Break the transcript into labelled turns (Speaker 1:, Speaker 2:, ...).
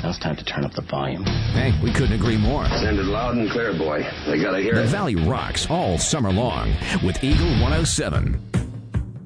Speaker 1: Now it's time to turn up the volume.
Speaker 2: Hey, we couldn't agree more.
Speaker 3: Send it loud and clear, boy. They gotta hear it.
Speaker 2: The Valley rocks all summer long with Eagle 107.